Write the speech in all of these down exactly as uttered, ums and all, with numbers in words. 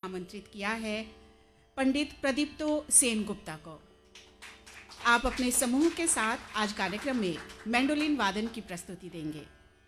आमंत्रित किया है पंडित प्रदीप्तो सेन गुप्ता को। आप अपने समूह के साथ आज कार्यक्रम में मैंडोलिन वादन की प्रस्तुति देंगे।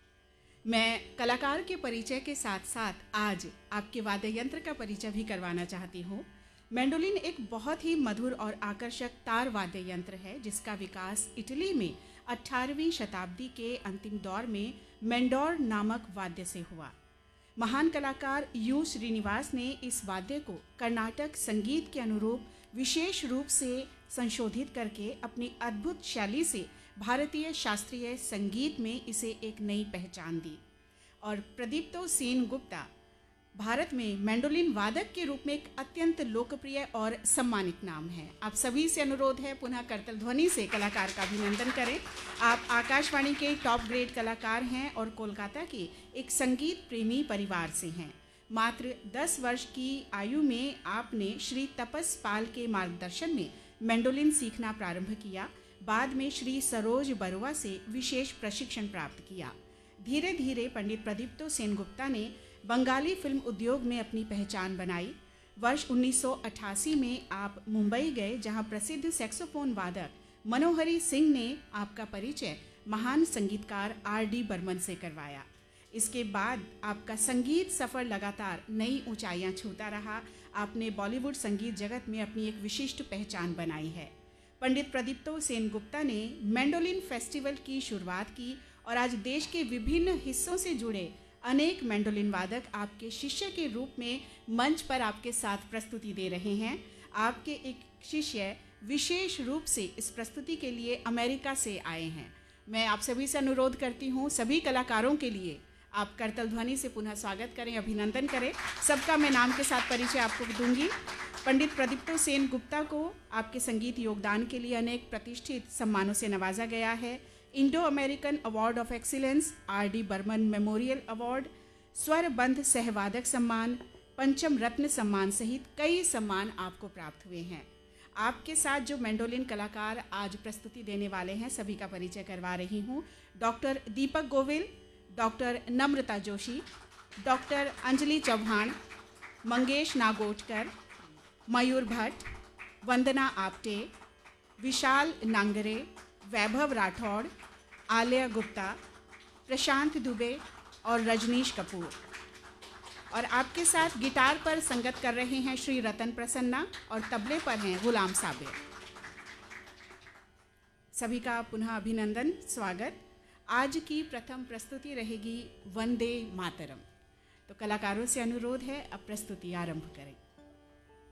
मैं कलाकार के परिचय के साथ साथ आज आपके वाद्य यंत्र का परिचय भी करवाना चाहती हूँ। मैंडोलिन एक बहुत ही मधुर और आकर्षक तार वाद्य यंत्र है जिसका विकास इटली में अठारहवीं शताब्दी के अंतिम दौर में मेंडोर नामक वाद्य से हुआ। महान कलाकार यू श्रीनिवास ने इस वाद्य को कर्नाटक संगीत के अनुरूप विशेष रूप से संशोधित करके अपनी अद्भुत शैली से भारतीय शास्त्रीय संगीत में इसे एक नई पहचान दी। और प्रदीप्तो सेन गुप्ता भारत में मैंडोलिन वादक के रूप में एक अत्यंत लोकप्रिय और सम्मानित नाम है। आप सभी से अनुरोध है पुनः करतल ध्वनि से कलाकार का अभिनंदन करें। आप आकाशवाणी के टॉप ग्रेड कलाकार हैं और कोलकाता के एक संगीत प्रेमी परिवार से हैं। मात्र दस वर्ष की आयु में आपने श्री तपस पाल के मार्गदर्शन में मैंडोलिन सीखना प्रारंभ किया। बाद में श्री सरोज बरुआ से विशेष प्रशिक्षण प्राप्त किया। धीरे धीरे पंडित प्रदीप्तो सेन गुप्ता ने बंगाली फिल्म उद्योग में अपनी पहचान बनाई। वर्ष उन्नीस सौ अट्ठासी में आप मुंबई गए जहां प्रसिद्ध सैक्सोफोन वादक मनोहरी सिंह ने आपका परिचय महान संगीतकार आर डी बर्मन से करवाया। इसके बाद आपका संगीत सफ़र लगातार नई ऊंचाइयां छूता रहा। आपने बॉलीवुड संगीत जगत में अपनी एक विशिष्ट पहचान बनाई है। पंडित प्रदीप्तो सेन गुप्ता ने मैंडोलिन फेस्टिवल की शुरुआत की और आज देश के विभिन्न हिस्सों से जुड़े अनेक मैंडोलिन वादक आपके शिष्य के रूप में मंच पर आपके साथ प्रस्तुति दे रहे हैं। आपके एक शिष्य विशेष रूप से इस प्रस्तुति के लिए अमेरिका से आए हैं। मैं आप सभी से अनुरोध करती हूँ, सभी कलाकारों के लिए आप करतल ध्वनि से पुनः स्वागत करें, अभिनंदन करें। सबका मैं नाम के साथ परिचय आपको दूंगी। पंडित प्रदीप्तो सेन गुप्ता को आपके संगीत योगदान के लिए अनेक प्रतिष्ठित सम्मानों से नवाजा गया है। Indo American award of excellence, R D Burman memorial award, स्वरबंध सहवादक सम्मान, पंचम रत्न सम्मान सहित कई सम्मान आपको प्राप्त हुए हैं। आपके साथ जो मैंडोलिन कलाकार आज प्रस्तुति देने वाले हैं सभी का परिचय करवा रही हूँ। डॉक्टर दीपक गोविल, डॉक्टर नम्रता जोशी, डॉक्टर अंजलि चौहान, मंगेश नागोटकर, मयूर भट्ट, वंदना आप्टे, विशाल नांगरे, वैभव राठौड़, आलिया गुप्ता, प्रशांत दुबे और रजनीश कपूर। और आपके साथ गिटार पर संगत कर रहे हैं श्री रतन प्रसन्ना और तबले पर हैं गुलाम साबिर। सभी का पुनः अभिनंदन, स्वागत। आज की प्रथम प्रस्तुति रहेगी वंदे मातरम। तो कलाकारों से अनुरोध है अब प्रस्तुति आरंभ करें।